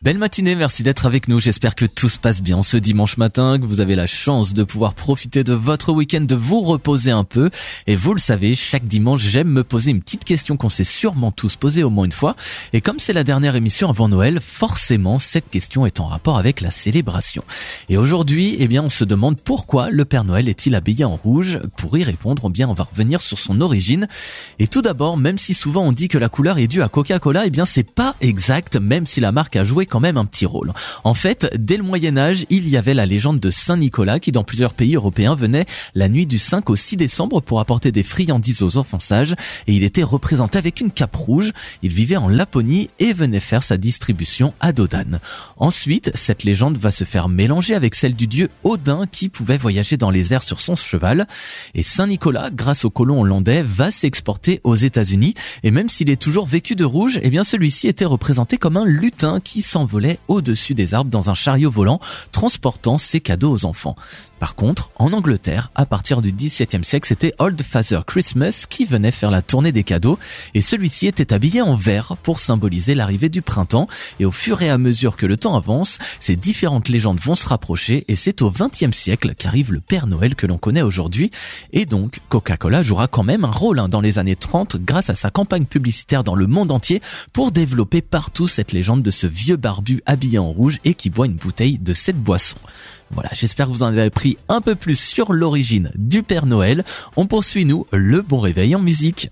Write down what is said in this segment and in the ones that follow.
Belle matinée, merci d'être avec nous, j'espère que tout se passe bien ce dimanche matin, que vous avez la chance de pouvoir profiter de votre week-end, de vous reposer un peu. Et vous le savez, chaque dimanche, j'aime me poser une petite question qu'on s'est sûrement tous posée au moins une fois. Et comme c'est la dernière émission avant Noël, forcément, cette question est en rapport avec la célébration. Et aujourd'hui, on se demande pourquoi le Père Noël est-il habillé en rouge? Pour y répondre, on va revenir sur son origine. Et tout d'abord, même si souvent on dit que la couleur est due à Coca-Cola, c'est pas exact, même si la marque a joué quand même un petit rôle. En fait, dès le Moyen-Âge, il y avait la légende de Saint-Nicolas qui, dans plusieurs pays européens, venait la nuit du 5 au 6 décembre pour apporter des friandises aux enfants sages, et il était représenté avec une cape rouge. Il vivait en Laponie et venait faire sa distribution à Dodane. Ensuite, cette légende va se faire mélanger avec celle du dieu Odin qui pouvait voyager dans les airs sur son cheval. Et Saint-Nicolas, grâce aux colons hollandais, va s'exporter aux États-Unis. Et même s'il est toujours vêtu de rouge, celui-ci était représenté comme un lutin qui s'envolait au-dessus des arbres dans un chariot volant, transportant ses cadeaux aux enfants. Par contre, en Angleterre, à partir du XVIIe siècle, c'était Old Father Christmas qui venait faire la tournée des cadeaux, et celui-ci était habillé en vert pour symboliser l'arrivée du printemps. Et au fur et à mesure que le temps avance, ces différentes légendes vont se rapprocher, et c'est au XXe siècle qu'arrive le Père Noël que l'on connaît aujourd'hui. Et donc, Coca-Cola jouera quand même un rôle dans les années 30 grâce à sa campagne publicitaire dans le monde entier pour développer partout cette légende de ce vieux barbu habillé en rouge et qui boit une bouteille de cette boisson. Voilà, j'espère que vous en avez appris un peu plus sur l'origine du Père Noël. On poursuit, nous, le bon réveil en musique.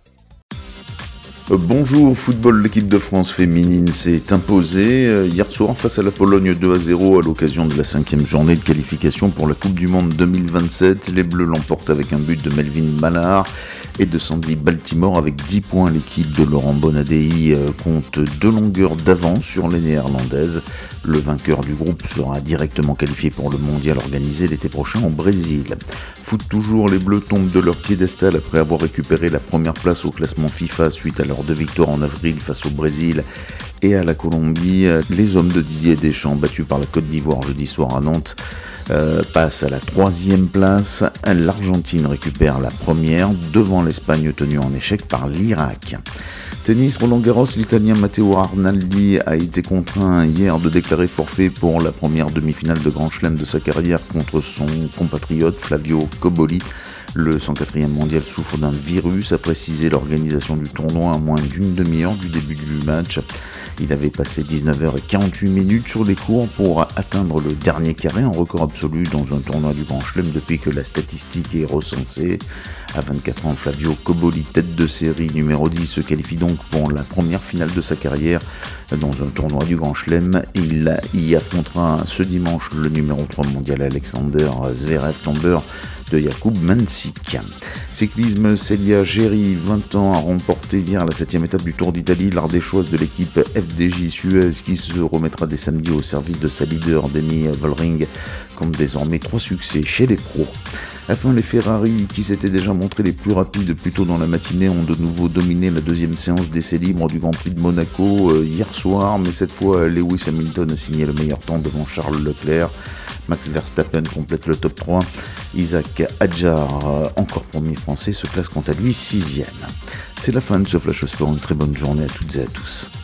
Bonjour, football, l'équipe de France féminine s'est imposée hier soir face à la Pologne 2-0 à l'occasion de la 5e journée de qualification pour la Coupe du Monde 2027. Les Bleus l'emportent avec un but de Melvin Mallard et de Sandy Baltimore avec 10 points. L'équipe de Laurent Bonadei compte 2 longueurs d'avance sur les Néerlandaises. Le vainqueur du groupe sera directement qualifié pour le mondial organisé l'été prochain au Brésil. Foot toujours, les Bleus tombent de leur piédestal après avoir récupéré la première place au classement FIFA suite à leurs 2 victoires en avril face au Brésil et à la Colombie. Les hommes de Didier Deschamps, battus par la Côte d'Ivoire jeudi soir à Nantes, passent à la 3e place. L'Argentine récupère la première devant l'Espagne tenue en échec par l'Irak. Tennis, Roland-Garros, l'Italien Matteo Arnaldi a été contraint hier de déclarer forfait pour la première demi-finale de Grand Chelem de sa carrière contre son compatriote Flavio Cobolli. Le 104e mondial souffre d'un virus, a précisé l'organisation du tournoi à moins d'une demi-heure du début du match. Il avait passé 19h48 sur les courts pour atteindre le dernier carré, un record absolu dans un tournoi du Grand Chelem depuis que la statistique est recensée. À 24 ans, Flavio Cobolli, tête de série numéro 10, se qualifie donc pour la première finale de sa carrière dans un tournoi du Grand Chelem. Il y affrontera ce dimanche le numéro 3 mondial Alexander Zverev, tombeur de Jakub Mansik. Cyclisme, Célia Géry, 20 ans, a remporté hier la 7e étape du Tour d'Italie, l'ardéchoise de l'équipe FDJ Suez qui se remettra dès samedi au service de sa leader Demi Vollering, compte désormais 3 succès chez les pros. Enfin, les Ferrari, qui s'étaient déjà montrés les plus rapides plus tôt dans la matinée, ont de nouveau dominé la 2e séance d'essais libres du Grand Prix de Monaco hier soir, mais cette fois, Lewis Hamilton a signé le meilleur temps devant Charles Leclerc. Max Verstappen complète le top 3. Isaac Hadjar, encore premier français, se classe quant à lui 6e. C'est la fin de ce Flash Sport. Une très bonne journée à toutes et à tous.